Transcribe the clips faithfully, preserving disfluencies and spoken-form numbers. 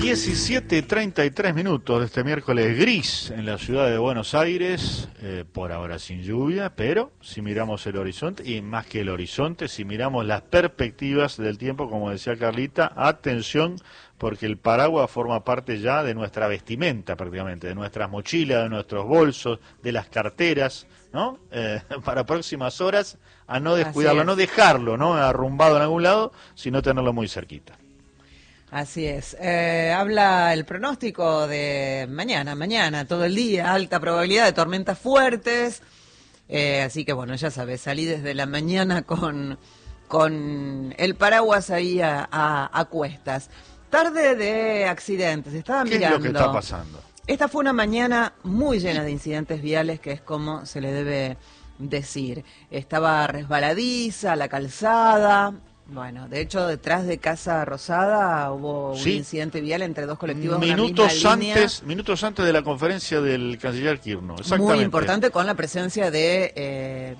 diecisiete treinta y tres minutos de este miércoles gris en la ciudad de Buenos Aires, eh, por ahora sin lluvia, pero si miramos el horizonte, y más que el horizonte, si miramos las perspectivas del tiempo, como decía Carlita, atención, porque el paraguas forma parte ya de nuestra vestimenta prácticamente, de nuestras mochilas, de nuestros bolsos, de las carteras, ¿no? Eh, para próximas horas, a no descuidarlo, a no dejarlo, ¿no? Arrumbado en algún lado, sino tenerlo muy cerquita. Así es. Eh, habla el pronóstico de mañana, mañana, todo el día, alta probabilidad de tormentas fuertes. Eh, así que bueno, ya sabes, salí desde la mañana con, con el paraguas ahí a, a, a cuestas. Tarde de accidentes, estaba ¿Qué mirando. es lo que está pasando? Esta fue una mañana muy llena de incidentes viales, que es como se le debe decir. Estaba resbaladiza la calzada. Bueno, de hecho, detrás de Casa Rosada hubo un sí. incidente vial entre dos colectivos minutos de una misma antes, línea. Minutos antes de la conferencia del canciller Kirchner, exactamente. Muy importante, con la presencia de... Eh,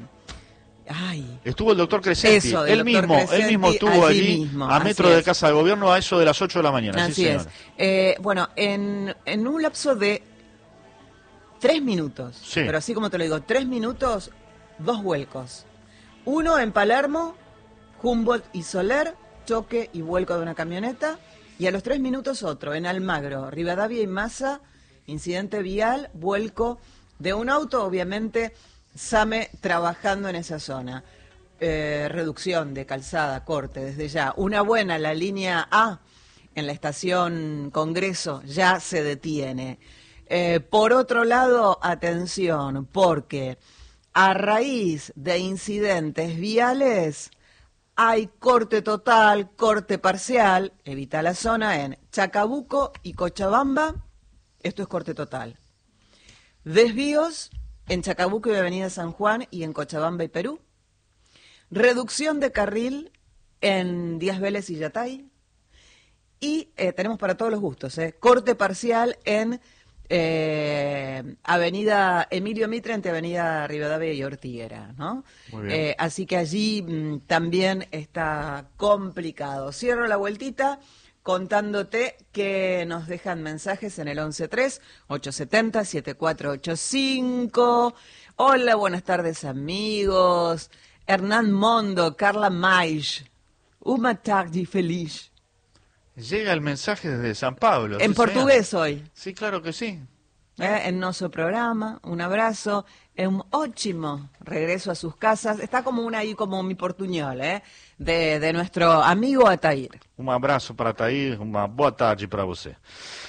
ay, estuvo el doctor Crescenti, eso, él mismo, Crescenti, él mismo estuvo allí, mismo, a metro de es. Casa de Gobierno, a eso de las ocho de la mañana. Así sí, es. Eh, bueno, en, en un lapso de tres minutos, sí. pero así como te lo digo, tres minutos, dos vuelcos. Uno en Palermo, Humboldt y Soler, choque y vuelco de una camioneta, y a los tres minutos otro, en Almagro, Rivadavia y Massa, incidente vial, vuelco de un auto, obviamente SAME trabajando en esa zona. Eh, reducción de calzada, corte, desde ya. Una buena, la línea A, en la estación Congreso, ya se detiene. Eh, por otro lado, atención, porque a raíz de incidentes viales... hay corte total, corte parcial, evita la zona en Chacabuco y Cochabamba, esto es corte total. Desvíos en Chacabuco y Avenida San Juan y en Cochabamba y Perú. Reducción de carril en Díaz Vélez y Yatay. Y eh, tenemos para todos los gustos, eh, corte parcial en Eh, Avenida Emilio Mitre ante Avenida Rivadavia y Ortiguera, ¿no? Muy bien. Eh, así que allí mmm, también está complicado. Cierro la vueltita contándote que nos dejan mensajes en el once tres, ocho siete cero, siete cuatro ocho cinco. Hola, buenas tardes amigos. Hernán Mondo, Carla Maisch. Uma tarde feliz. Llega el mensaje desde San Pablo. En ¿sí portugués señor? hoy. Sí, claro que sí. ¿Eh? En nuestro programa, un abrazo, es un ótimo regreso a sus casas. Está como una ahí, como mi portuñol, ¿eh? de, de nuestro amigo Atair. Un abrazo para Atair, una boa tarde para usted.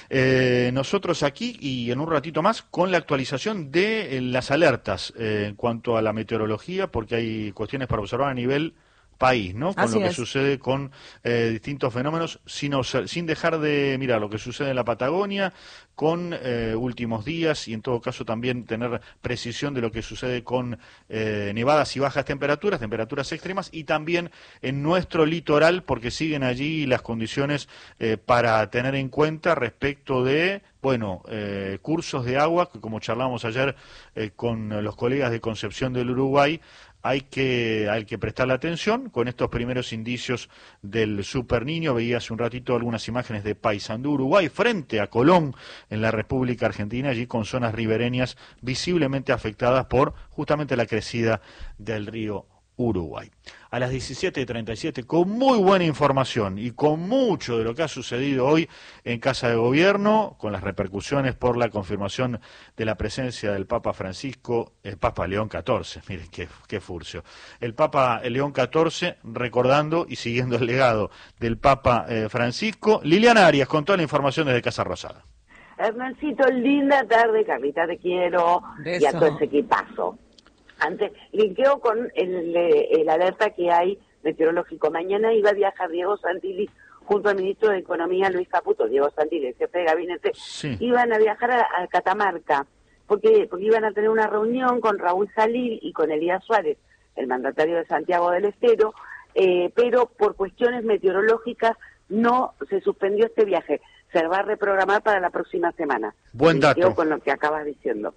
Eh, nosotros aquí y en un ratito más con la actualización de eh, las alertas eh, en cuanto a la meteorología, porque hay cuestiones para observar a nivel país, ¿no? Con Así lo que es. sucede con eh, distintos fenómenos, sin, sin dejar de mirar lo que sucede en la Patagonia, con eh, últimos días y en todo caso también tener precisión de lo que sucede con eh, nevadas y bajas temperaturas, temperaturas extremas, y también en nuestro litoral, porque siguen allí las condiciones eh, para tener en cuenta respecto de, bueno, eh, cursos de agua, que como charlamos ayer eh, con los colegas de Concepción del Uruguay, Hay que, hay que prestarle atención con estos primeros indicios del Super Niño. Veía hace un ratito algunas imágenes de Paysandú, Uruguay, frente a Colón, en la República Argentina, allí con zonas ribereñas visiblemente afectadas por justamente la crecida del río Uruguay. A las diecisiete treinta y siete, con muy buena información y con mucho de lo que ha sucedido hoy en Casa de Gobierno, con las repercusiones por la confirmación de la presencia del Papa Francisco, el Papa León catorce, miren qué, qué furcio, el Papa León catorce, recordando y siguiendo el legado del Papa eh, Francisco. Liliana Arias con toda la información desde Casa Rosada. Hernancito, linda tarde, Carlita, te quiero, Beso. Y a todo ese equipazo. Antes, linkeo con el, el alerta que hay meteorológico. Mañana iba a viajar Diego Santilli junto al ministro de Economía, Luis Caputo, Diego Santilli, el jefe de gabinete, sí. iban a viajar a, a Catamarca, porque, porque iban a tener una reunión con Raúl Salil y con Elías Suárez, el mandatario de Santiago del Estero, eh, pero por cuestiones meteorológicas no se suspendió este viaje. Se va a reprogramar para la próxima semana. Buen dato. Linkeo con lo que acabas diciendo.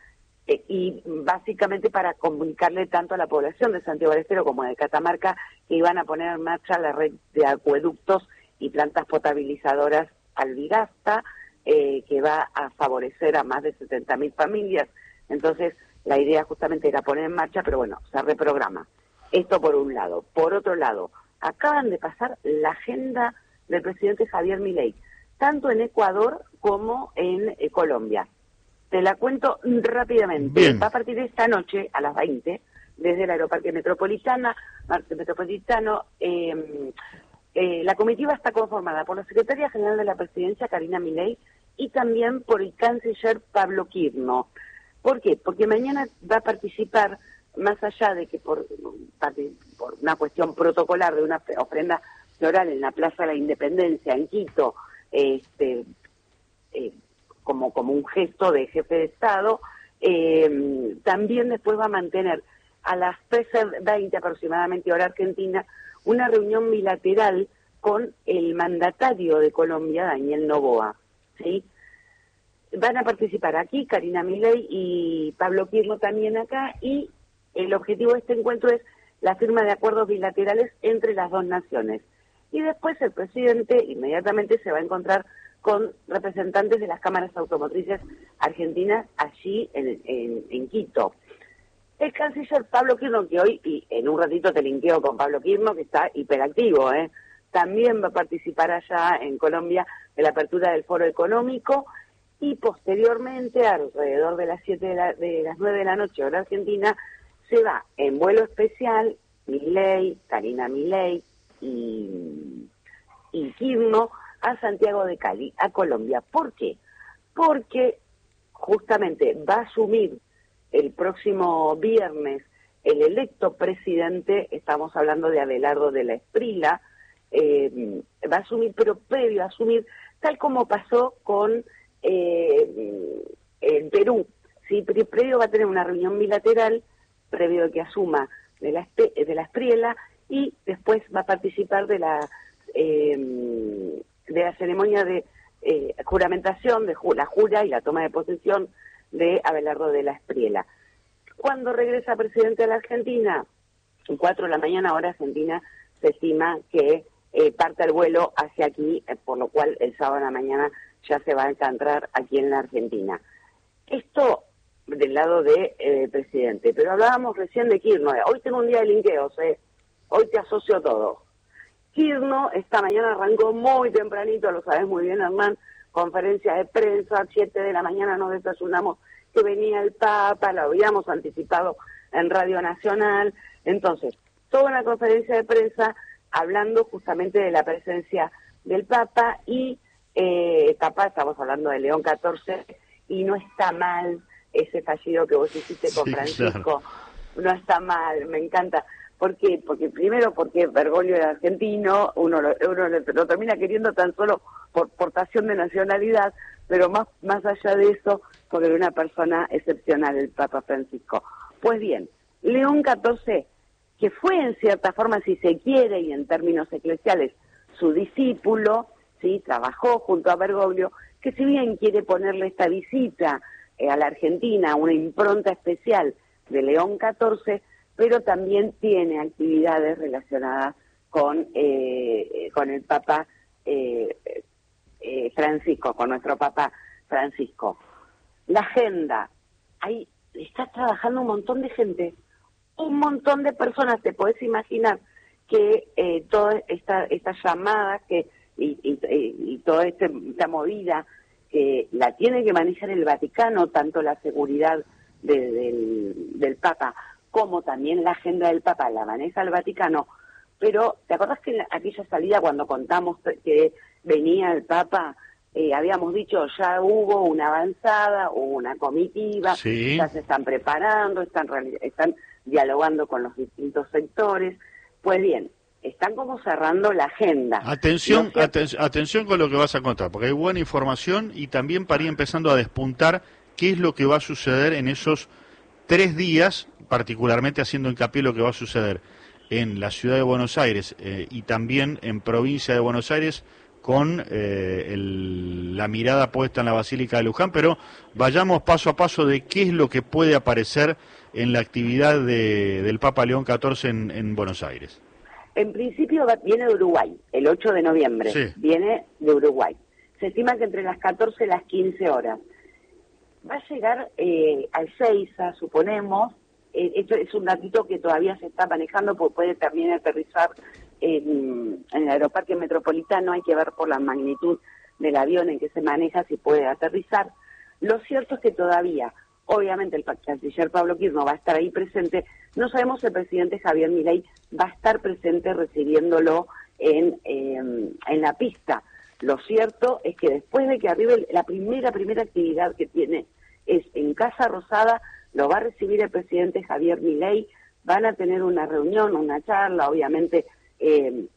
Y básicamente para comunicarle tanto a la población de Santiago del Estero como de Catamarca que iban a poner en marcha la red de acueductos y plantas potabilizadoras Albigasta, eh, que va a favorecer a más de setenta mil familias. Entonces, la idea justamente era poner en marcha, pero bueno, se reprograma. Esto por un lado. Por otro lado, acaban de pasar la agenda del presidente Javier Milei, tanto en Ecuador como en eh, Colombia. Te la cuento rápidamente. Bien. Va a partir de esta noche, a las veinte, desde el Aeroparque Metropolitana, Metropolitano, eh, eh, la comitiva está conformada por la Secretaria General de la Presidencia, Karina Milei, y también por el canciller Pablo Quirno. ¿Por qué? Porque mañana va a participar, más allá de que por, por una cuestión protocolar de una ofrenda floral en la Plaza de la Independencia, en Quito, este, eh, como, como un gesto de jefe de Estado, eh, también después va a mantener a las trece veinte aproximadamente hora argentina una reunión bilateral con el mandatario de Colombia, Daniel Noboa, ¿sí? Van a participar aquí Karina Milei y Pablo Quirno también acá, y el objetivo de este encuentro es la firma de acuerdos bilaterales entre las dos naciones. Y después el presidente inmediatamente se va a encontrar con representantes de las cámaras automotrices argentinas allí en, en, en Quito. El canciller Pablo Quirno, que hoy, y en un ratito te linkeo con Pablo Quirno, que está hiperactivo, ¿eh? También va a participar allá en Colombia de la apertura del Foro Económico, y posteriormente, alrededor de las siete de, la, de las nueve de la noche, hora argentina, se va en vuelo especial Milei, Karina Milei y, y Quirno a Santiago de Cali, a Colombia. ¿Por qué? Porque justamente va a asumir el próximo viernes el electo presidente, estamos hablando de Abelardo de la Esprila, eh, va a asumir, pero previo a asumir, tal como pasó con eh, el Perú, ¿sí? Previo va a tener una reunión bilateral, previo a que asuma de la, de la Espriela, y después va a participar de la eh, de la ceremonia de eh, juramentación, de ju la jura y la toma de posesión de Abelardo de la Espriela. Cuando regresa presidente de la Argentina, a cuatro de la mañana, hora argentina, se estima que eh, parte el vuelo hacia aquí, eh, por lo cual el sábado de la mañana ya se va a encontrar aquí en la Argentina. Esto del lado del de, eh, presidente, pero hablábamos recién de Quirno. Hoy tengo un día de linkeos, eh. Hoy te asocio todo. Quirno esta mañana arrancó muy tempranito, lo sabes muy bien, Hernán, conferencia de prensa, siete de la mañana nos desayunamos que venía el Papa, lo habíamos anticipado en Radio Nacional. Entonces, toda una conferencia de prensa hablando justamente de la presencia del Papa, y eh, Papa, estamos hablando de León catorce, y no está mal ese fallido que vos hiciste con sí, Francisco, claro. No está mal, me encanta. ¿Por qué? Porque primero porque Bergoglio era argentino, uno lo, uno lo termina queriendo tan solo por portación de nacionalidad, pero más, más allá de eso, porque era una persona excepcional el Papa Francisco. Pues bien, León catorce, que fue en cierta forma, si se quiere, y en términos eclesiales, su discípulo, sí, trabajó junto a Bergoglio, que si bien quiere ponerle esta visita eh, a la Argentina, una impronta especial de León catorce, pero también tiene actividades relacionadas con, eh, con el Papa eh, eh, Francisco, con nuestro Papa Francisco. La agenda, ahí está trabajando un montón de gente, un montón de personas. Te podés imaginar que eh, toda esta, esta llamada que, y, y, y toda este, esta movida que la tiene que manejar el Vaticano, tanto la seguridad de, del, del Papa como también la agenda del Papa la maneja el Vaticano. Pero, ¿te acordás que en aquella salida cuando contamos que venía el Papa, eh, habíamos dicho ya hubo una avanzada, hubo una comitiva, sí. Ya se están preparando, están, están dialogando con los distintos sectores? Pues bien, están como cerrando la agenda. Atención, no aten atención con lo que vas a contar, porque hay buena información, y también para ir empezando a despuntar qué es lo que va a suceder en esos tres días, particularmente haciendo hincapié en lo que va a suceder en la ciudad de Buenos Aires eh, y también en provincia de Buenos Aires, con eh, el, la mirada puesta en la Basílica de Luján, pero vayamos paso a paso de qué es lo que puede aparecer en la actividad de, del Papa León catorce en, en Buenos Aires. En principio va, viene de Uruguay, el ocho de noviembre, sí. Viene de Uruguay. se estima que entre las catorce y las quince horas. Va a llegar eh, a Ezeiza, suponemos. Eh, esto es un datito que todavía se está manejando porque puede también aterrizar en, en el aeroparque metropolitano. Hay que ver por la magnitud del avión en que se maneja si puede aterrizar. Lo cierto es que todavía, obviamente el canciller Pablo Kirchner va a estar ahí presente. No sabemos si el presidente Javier Milei va a estar presente recibiéndolo en, eh, en la pista. Lo cierto es que después de que arribe la primera, primera actividad que tiene es en Casa Rosada, lo va a recibir el presidente Javier Milei, van a tener una reunión, una charla, obviamente eh,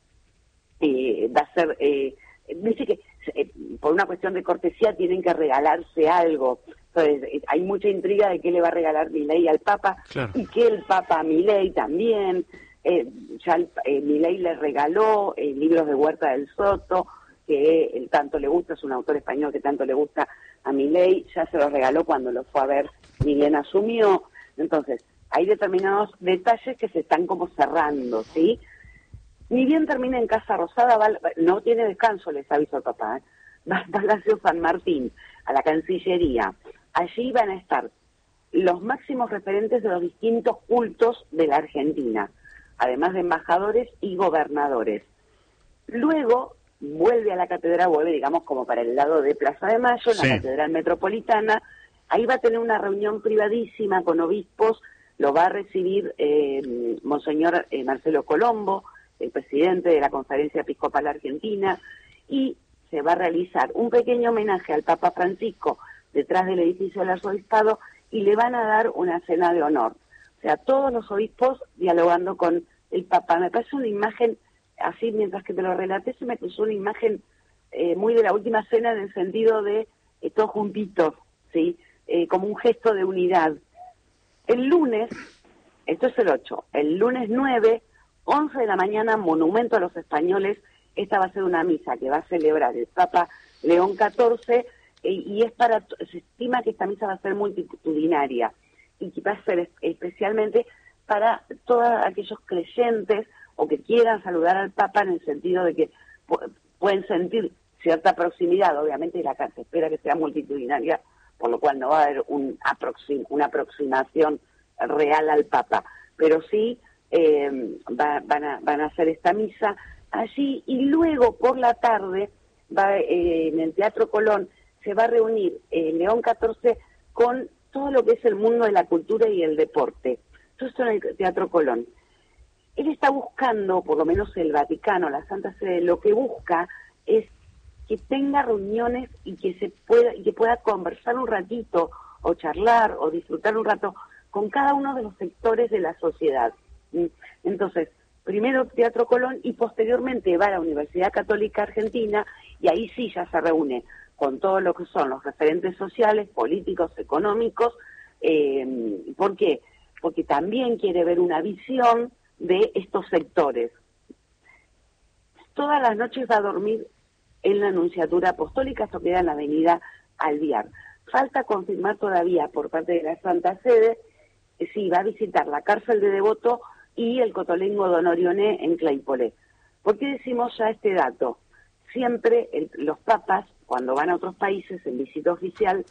eh, va a ser, eh, dice que eh, por una cuestión de cortesía tienen que regalarse algo, entonces eh, hay mucha intriga de qué le va a regalar Milei al Papa, claro. Y que el Papa a Milei también, eh, ya el, eh, Milei le regaló eh, libros de Huerta del Soto, que él tanto le gusta, es un autor español que tanto le gusta a Milei, ya se los regaló cuando lo fue a ver ni bien asumió. Entonces, hay determinados detalles que se están como cerrando, ¿sí? Ni bien termina en Casa Rosada, va, no tiene descanso, les aviso al papá, ¿eh? Va al Palacio San Martín, a la Cancillería. Allí van a estar los máximos referentes de los distintos cultos de la Argentina, además de embajadores y gobernadores. Luego vuelve a la catedral, vuelve, digamos, como para el lado de Plaza de Mayo, en sí. La Catedral Metropolitana. Ahí va a tener una reunión privadísima con obispos, lo va a recibir eh, Monseñor eh, Marcelo Colombo, el presidente de la Conferencia Episcopal Argentina, y se va a realizar un pequeño homenaje al Papa Francisco detrás del edificio del arzobispado y le van a dar una cena de honor. O sea, todos los obispos dialogando con el Papa. Me parece una imagen, así mientras que te lo relaté, se me cruzó una imagen eh, muy de la última cena en el sentido de eh, todos juntitos, ¿sí? Eh, como un gesto de unidad. El lunes, esto es el ocho, el lunes nueve, once de la mañana, Monumento a los Españoles, esta va a ser una misa que va a celebrar el Papa León catorce, eh, y es para, se estima que esta misa va a ser multitudinaria, y que va a ser especialmente para todos aquellos creyentes o que quieran saludar al Papa en el sentido de que pueden sentir cierta proximidad. Obviamente la se espera que sea multitudinaria, por lo cual no va a haber un aproxim, una aproximación real al Papa, pero sí eh, va, van, a, van a hacer esta misa allí, y luego por la tarde va eh, en el Teatro Colón se va a reunir eh, León catorce con todo lo que es el mundo de la cultura y el deporte. Todo esto en el Teatro Colón. Él está buscando, por lo menos el Vaticano, la Santa Sede, lo que busca es que tenga reuniones y que se pueda y que pueda conversar un ratito o charlar o disfrutar un rato con cada uno de los sectores de la sociedad. Entonces, primero Teatro Colón y posteriormente va a la Universidad Católica Argentina, y ahí sí ya se reúne con todo lo que son los referentes sociales, políticos, económicos. Eh, ¿Por qué? Porque también quiere ver una visión de estos sectores. Todas las noches va a dormir en la Nunciatura Apostólica, esto queda en la avenida Alvear. Falta confirmar todavía por parte de la Santa Sede eh, si va a visitar la cárcel de Devoto y el Cotolengo Don Orioné en Claypole. ¿Por qué decimos ya este dato? Siempre el, los papas, cuando van a otros países en visita oficial,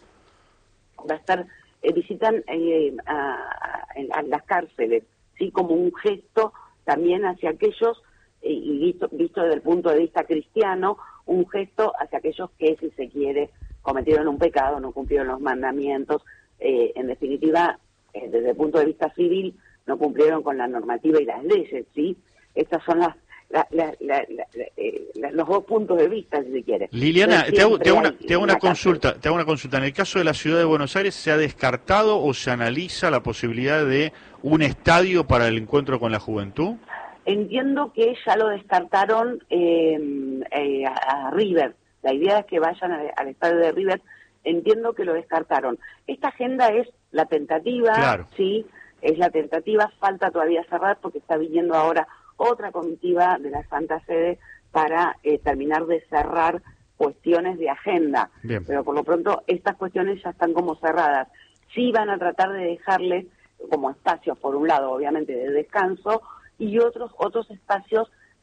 va a estar eh, visitan eh, a, a, a las cárceles, sí, como un gesto también hacia aquellos, eh, y visto, visto desde el punto de vista cristiano, un gesto hacia aquellos que, si se quiere, cometieron un pecado, no cumplieron los mandamientos, eh, en definitiva, eh, desde el punto de vista civil, no cumplieron con la normativa y las leyes, ¿sí? Estas son las La, la, la, la, eh, los dos puntos de vista, si se quiere. Liliana, te hago, te hago una, te hago una consulta, te hago una consulta. En el caso de la ciudad de Buenos Aires, ¿se ha descartado o se analiza la posibilidad de un estadio para el encuentro con la juventud? Entiendo que ya lo descartaron eh, eh, a, a River. La idea es que vayan al, al estadio de River. Entiendo que lo descartaron. Esta agenda es la tentativa, claro. Sí, es la tentativa. Falta todavía cerrar porque está viniendo ahora otra comitiva de la Santa Sede para eh, terminar de cerrar cuestiones de agenda. Bien. Pero por lo pronto estas cuestiones ya están como cerradas. Sí van a tratar de dejarles como espacios, por un lado, obviamente, de descanso, y otros otros espacios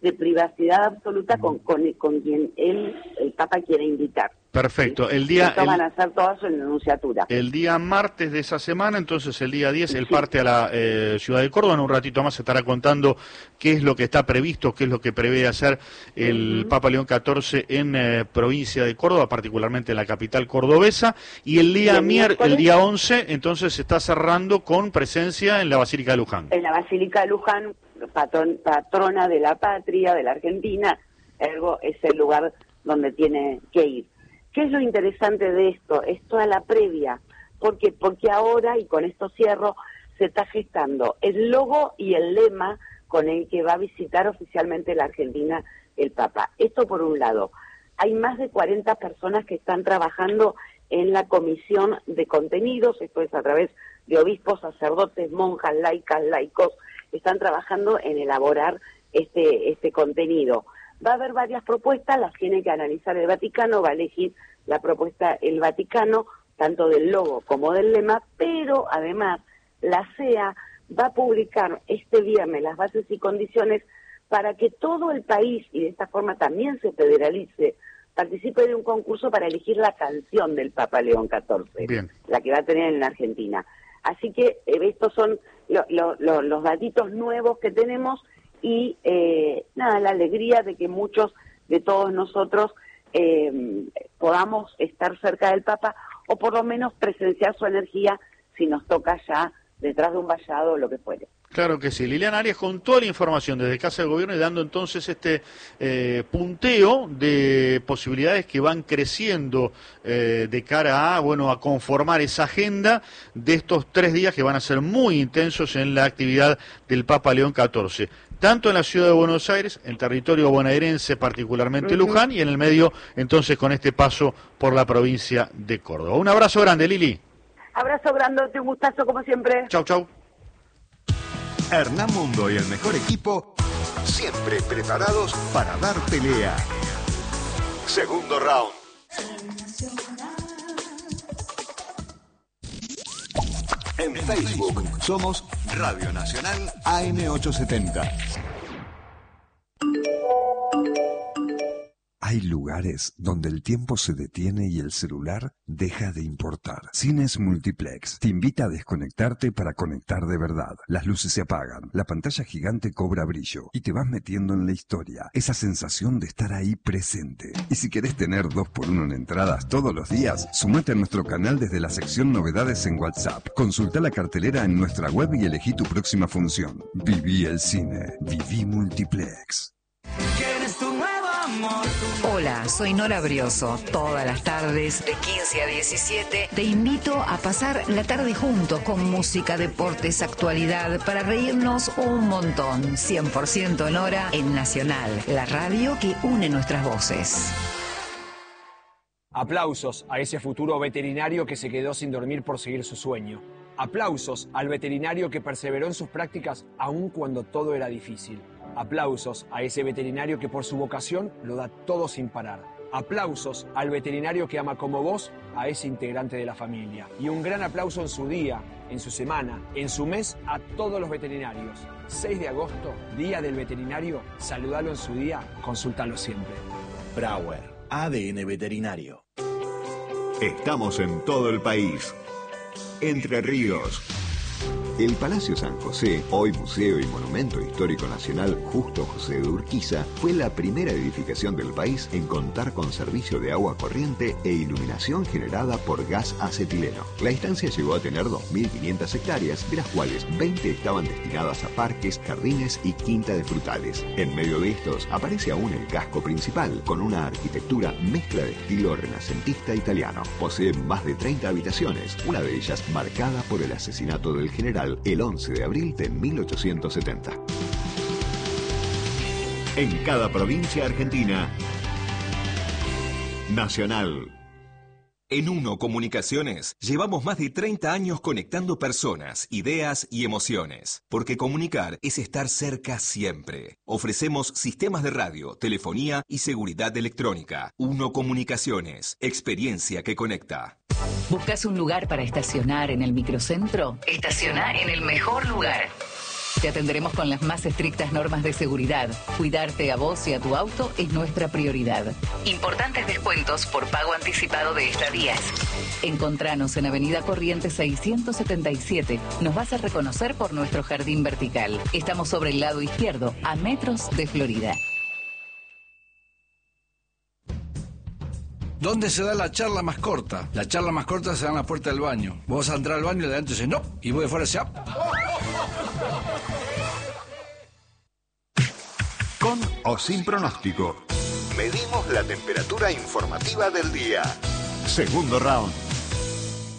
de privacidad absoluta con, con, con quien él, el Papa, quiere invitar. Perfecto. El día Esto el, van a hacer toda su enunciatura. El día martes de esa semana, entonces el día diez, él sí. parte a la eh, ciudad de Córdoba. En un ratito más se estará contando qué es lo que está previsto, qué es lo que prevé hacer el uh-huh. Papa León catorce en eh, provincia de Córdoba, particularmente en la capital cordobesa. Y el día mier el día once, entonces se está cerrando con presencia en la Basílica de Luján. En la Basílica de Luján, patron, patrona de la patria, de la Argentina, ergo es el lugar donde tiene que ir. ¿Qué es lo interesante de esto? Es toda la previa. ¿Por qué? Porque ahora, y con esto cierro, se está gestando el logo y el lema con el que va a visitar oficialmente la Argentina el Papa. Esto por un lado. Hay más de cuarenta personas que están trabajando en la comisión de contenidos, esto es a través de obispos, sacerdotes, monjas, laicas, laicos, están trabajando en elaborar este, este contenido. Va a haber varias propuestas, las tiene que analizar el Vaticano, va a elegir la propuesta el Vaticano, tanto del logo como del lema, pero además la C E A va a publicar este viernes las bases y condiciones para que todo el país, y de esta forma también se federalice, participe de un concurso para elegir la canción del Papa León catorce, Bien. la que va a tener en la Argentina. Así que eh, estos son lo, lo, lo, los datitos nuevos que tenemos. Y eh, nada, la alegría de que muchos de todos nosotros eh, podamos estar cerca del Papa o por lo menos presenciar su energía si nos toca ya detrás de un vallado o lo que fuere. Claro que sí. Liliana Arias con toda la información desde Casa de Gobierno y dando entonces este eh, punteo de posibilidades que van creciendo eh, de cara a, bueno, a conformar esa agenda de estos tres días que van a ser muy intensos en la actividad del Papa León catorce. Tanto en la ciudad de Buenos Aires, en territorio bonaerense, particularmente uh-huh. Luján, y en el medio, entonces, con este paso por la provincia de Córdoba. Un abrazo grande, Lili. Abrazo grandote, un gustazo como siempre. Chau, chau. Hernán Mundo y el mejor equipo, siempre preparados para dar pelea. Segundo round. En Facebook somos Radio Nacional A M ochocientos setenta. Hay lugares donde el tiempo se detiene y el celular deja de importar. Cines Multiplex te invita a desconectarte para conectar de verdad. Las luces se apagan, la pantalla gigante cobra brillo y te vas metiendo en la historia. Esa sensación de estar ahí presente. Y si querés tener dos por uno en entradas todos los días, sumate a nuestro canal desde la sección Novedades en WhatsApp. Consulta la cartelera en nuestra web y elegí tu próxima función. Viví el cine. Viví Multiplex. Hola, soy Nora Brioso. Todas las tardes, de quince a diecisiete, te invito a pasar la tarde juntos con música, deportes, actualidad, para reírnos un montón. cien por ciento Nora en Nacional, la radio que une nuestras voces. Aplausos a ese futuro veterinario que se quedó sin dormir por seguir su sueño. Aplausos al veterinario que perseveró en sus prácticas aun cuando todo era difícil. Aplausos a ese veterinario que por su vocación lo da todo sin parar. Aplausos al veterinario que ama como vos a ese integrante de la familia. Y un gran aplauso en su día, en su semana, en su mes a todos los veterinarios. seis de agosto, Día del Veterinario. Saludalo en su día, consúltalo siempre. Brauer, A D N Veterinario. Estamos en todo el país. Entre Ríos. El Palacio San José, hoy Museo y Monumento Histórico Nacional Justo José de Urquiza, fue la primera edificación del país en contar con servicio de agua corriente e iluminación generada por gas acetileno. La instancia llegó a tener dos mil quinientas hectáreas, de las cuales veinte estaban destinadas a parques, jardines y quinta de frutales. En medio de estos aparece aún el casco principal, con una arquitectura mezcla de estilo renacentista italiano. Posee más de treinta habitaciones, una de ellas marcada por el asesinato del general el once de abril de mil ochocientos setenta. En cada provincia argentina, Nacional. En Uno Comunicaciones llevamos más de treinta años conectando personas, ideas y emociones, porque comunicar es estar cerca siempre. Ofrecemos sistemas de radio, telefonía y seguridad electrónica. Uno Comunicaciones, experiencia que conecta. ¿Buscas un lugar para estacionar en el microcentro? Estaciona en el mejor lugar. Te atenderemos con las más estrictas normas de seguridad. Cuidarte a vos y a tu auto es nuestra prioridad. Importantes descuentos por pago anticipado de estadías. Encontranos en Avenida Corrientes seiscientos setenta y siete. Nos vas a reconocer por nuestro jardín vertical. Estamos sobre el lado izquierdo, a metros de Florida. ¿Dónde se da la charla más corta? La charla más corta se da en la puerta del baño. Vos vas a entrar al baño y de adentro dices no, y vos de fuera decís ¡ah! Con o sin pronóstico, medimos la temperatura informativa del día. Segundo round.